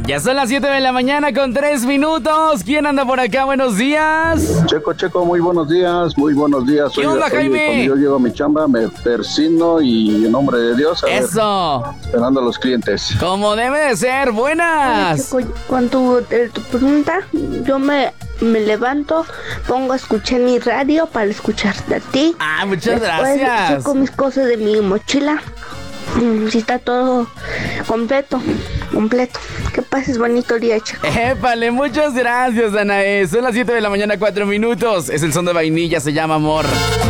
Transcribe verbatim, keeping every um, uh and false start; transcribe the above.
Ya son las siete de la mañana con tres minutos. ¿Quién anda por acá? Buenos días. Checo, Checo, muy buenos días, muy buenos días. ¿Qué onda, Jaime? Cuando yo llego a mi chamba me persino y en nombre de Dios, a Eso. ver, esperando a los clientes. Como debe de ser. Buenas. Checo, con tu, eh, tu pregunta, yo me, me levanto, pongo a escuchar mi radio para escucharte a ti. Ah, muchas Después gracias. saco mis cosas de mi mochila. Mm, Si está todo completo, completo. Que pases bonito día, Checo. Épale, muchas gracias, Danae. Son las siete de la mañana, cuatro minutos. Es el son de vainilla, se llama Amor.